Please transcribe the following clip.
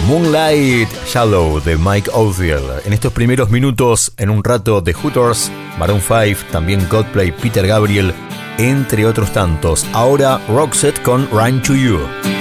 Moonlight Shallow de Mike Oldfield. En estos primeros minutos, en un rato, The Hooters, Maroon 5, también Coldplay, Peter Gabriel, entre otros tantos. Ahora Roxette con Rhyme to You.